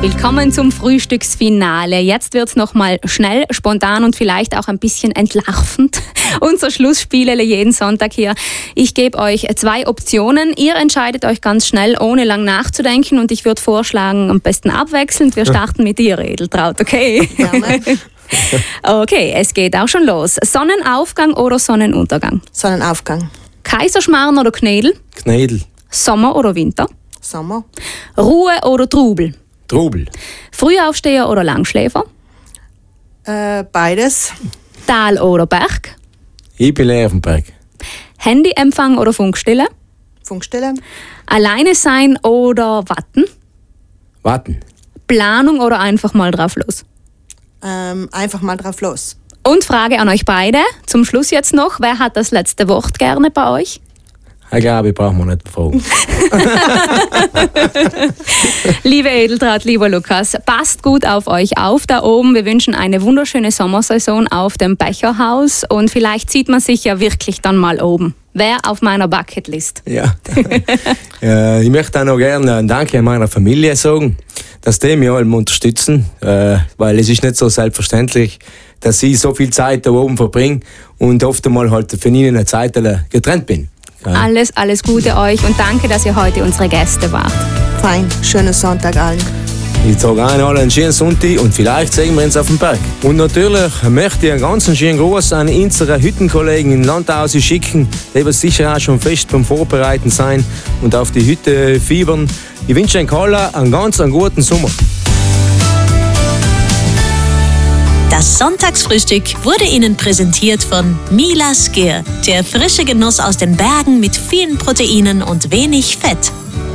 Willkommen zum Frühstücksfinale. Jetzt wird's nochmal schnell, spontan und vielleicht auch ein bisschen entlarvend. Unser Schlussspielele jeden Sonntag hier. Ich gebe euch 2 Optionen. Ihr entscheidet euch ganz schnell, ohne lang nachzudenken. Und ich würde vorschlagen, am besten abwechselnd. Wir starten mit dir, Edeltraud, okay? Gerne. Okay, es geht auch schon los. Sonnenaufgang oder Sonnenuntergang? Sonnenaufgang. Kaiserschmarrn oder Knädel? Knädel. Sommer oder Winter? Sommer. Ruhe oder Trubel? Trubel. Frühaufsteher oder Langschläfer? Beides. Tal oder Berg? Ich bin auf dem Berg. Handyempfang oder Funkstille? Funkstelle. Alleine sein oder warten? Warten. Planung oder einfach mal drauf los? Einfach mal drauf los. Und Frage an euch beide, zum Schluss jetzt noch, wer hat das letzte Wort gerne bei euch? Ich glaube, ich brauche mir nicht fragen. Liebe Edeltraud, lieber Lukas, passt gut auf euch auf da oben. Wir wünschen eine wunderschöne Sommersaison auf dem Becherhaus und vielleicht sieht man sich ja wirklich dann mal oben. Wer auf meiner Bucketlist? Ja. Ich möchte auch noch gerne ein Danke an meiner Familie sagen, dass die mich allem unterstützen, weil es ist nicht so selbstverständlich, dass ich so viel Zeit da oben verbringe und oft einmal halt von ihnen eine Zeit getrennt bin. Ja. Alles Gute euch und danke, dass ihr heute unsere Gäste wart. Fein. Schönen Sonntag allen. Ich sage allen einen schönen Sonntag und vielleicht sehen wir uns auf dem Berg. Und natürlich möchte ich einen ganz schönen Gruß an unsere Hüttenkollegen in Landau schicken, die sicher auch schon fest beim Vorbereiten sein und auf die Hütte fiebern. Ich wünsche euch allen einen ganz guten Sommer. Das Sonntagsfrühstück wurde Ihnen präsentiert von Mila Skir, der frische Genuss aus den Bergen mit vielen Proteinen und wenig Fett.